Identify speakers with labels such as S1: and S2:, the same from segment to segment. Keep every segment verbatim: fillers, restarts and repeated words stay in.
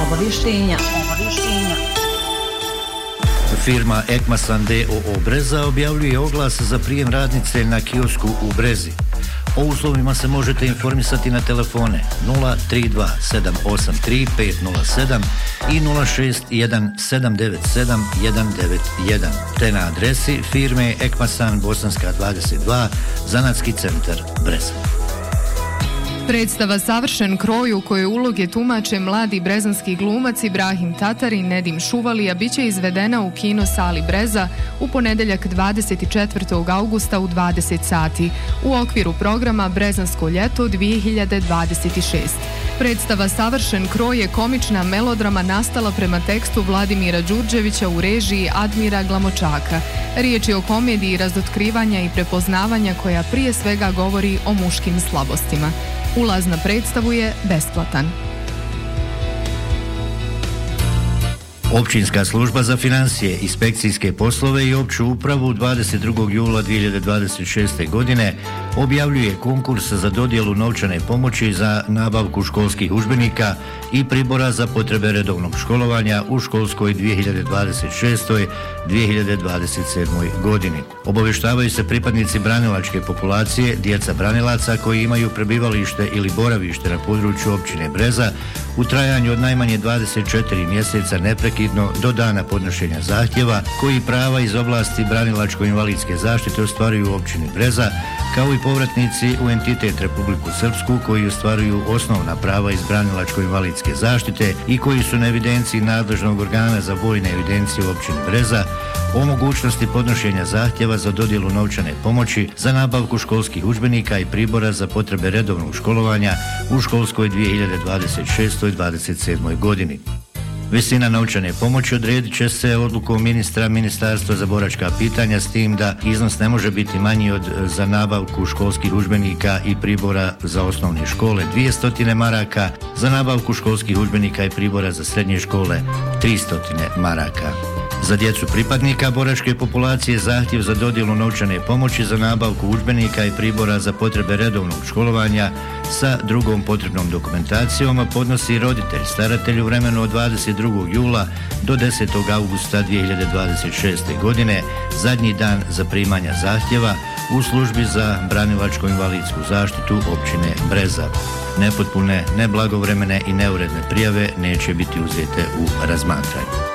S1: Obavještenja. Obavještenja.
S2: Firma Ekmasan d o o Breza objavljuje oglas za prijem radnice na kiosku u Brezi. O uslovima se možete informisati na telefone nula tri dva sedam osam tri pet nula sedam i nula šest jedan sedam devet sedam jedan devet jedan, te na adresi firme Ekmasan Bosanska dvadeset dva, Zanatski centar Breza.
S3: Predstava Savršen kroj u kojoj uloge tumače mladi brezanski glumac Ibrahim Tatar i Nedim Šuvalija biće izvedena u kino sali Breza u ponedeljak dvadeset četvrtog augusta u dvadeset sati u okviru programa Brezansko ljeto dvije hiljade dvadeset šest. Predstava Savršen kroj je komična melodrama nastala prema tekstu Vladimira Đurđevića u režiji Admira Glamočaka. Riječ je o komediji razotkrivanja i prepoznavanja koja prije svega govori o muškim slabostima. Ulaz na predstavu je besplatan.
S2: Općinska služba za financije, inspekcijske poslove i opću upravu dvadeset drugog jula dvije hiljade dvadeset šeste. godine objavljuje konkurs za dodjelu novčane pomoći za nabavku školskih udžbenika i pribora za potrebe redovnog školovanja u školskoj dvije hiljade dvadeset šestoj dvije hiljade dvadeset sedmoj. godini. Obavještavaju se pripadnici branilačke populacije, djeca branilaca koji imaju prebivalište ili boravište na području općine Breza u trajanju od najmanje dvadeset četiri mjeseca neprekidno do dana podnošenja zahtjeva, koji prava iz oblasti branilačko-invalidske zaštite ostvaruju u općini Breza, kao i povratnici u entitet Republiku Srpsku koji ostvaruju osnovna prava iz branilačko-invalidske zaštite i koji su na evidenciji nadležnog organa za vojne evidencije u općini Breza, o mogućnosti podnošenja zahtjeva za dodjelu novčane pomoći za nabavku školskih udžbenika i pribora za potrebe redovnog školovanja u školskoj dvije hiljade dvadeset šestoj dvadeset sedmoj. godini. Visina novčane pomoći odredit će se odlukom ministra Ministarstva za boračka pitanja, s tim da iznos ne može biti manji od za nabavku školskih udžbenika i pribora za osnovne škole dvjesto maraka, za nabavku školskih udžbenika i pribora za srednje škole tristo maraka. Za djecu pripadnika boračke populacije zahtjev za dodjelu novčane pomoći za nabavku udžbenika i pribora za potrebe redovnog školovanja sa drugom potrebnom dokumentacijom podnosi roditelj staratelj u vremenu od dvadeset drugog jula do desetog augusta dvije hiljade dvadeset šeste. godine, zadnji dan za primanja zahtjeva u službi za branilačko-invalidsku zaštitu općine Breza. Nepotpune, neblagovremene i neuredne prijave neće biti uzete u razmatranje.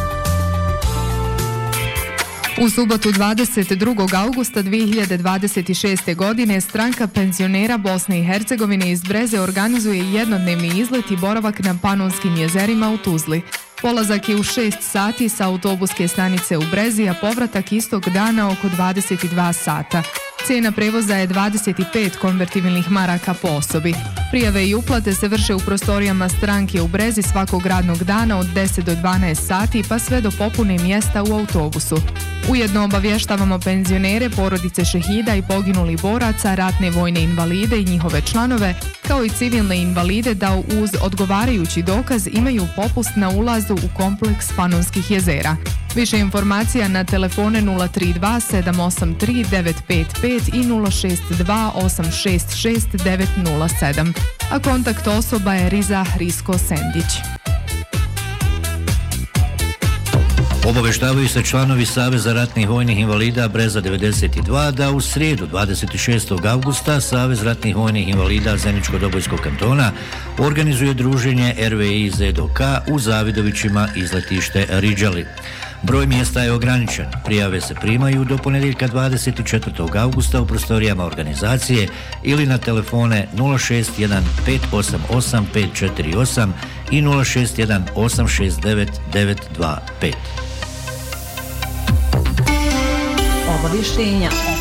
S3: U subotu dvadeset drugog augusta dvije hiljade dvadeset šeste. godine Stranka penzionera Bosne i Hercegovine iz Breze organizuje jednodnevni izlet i boravak na Panonskim jezerima u Tuzli. Polazak je u šest sati sa autobuske stanice u Brezi, a povratak istog dana oko dvadeset dva sata. Cijena prevoza je dvadeset pet konvertibilnih maraka po osobi. Prijave i uplate se vrše u prostorijama stranke u Brezi svakog radnog dana od deset do dvanaest sati pa sve do popune mjesta u autobusu. Ujedno obavještavamo penzionere, porodice šehida i poginulih boraca, ratne vojne invalide i njihove članove, kao i civilne invalide da uz odgovarajući dokaz imaju popust na ulazu u kompleks Panonskih jezera. Više informacija na telefone nula tri dva sedam osam tri devet pet pet i nula šest dva osam šest šest devet nula sedam, a kontakt osoba je Riza Hrisko Sendić.
S2: Obaveštavaju se članovi Saveza ratnih vojnih invalida Breza devedeset dva da u srijedu dvadeset šestog augusta Savez ratnih vojnih invalida Zeničko-Dobojskog kantona organizuje druženje R V I Z D K u Zavidovićima, izletište Riđali. Broj mjesta je ograničen. Prijave se primaju do ponedjeljka dvadeset četvrtog augusta u prostorijama organizacije ili na telefone nula šest jedan pet osam osam pet četiri osam i nula šest jedan osam šest devet devet dva pet.
S1: Obavještenja.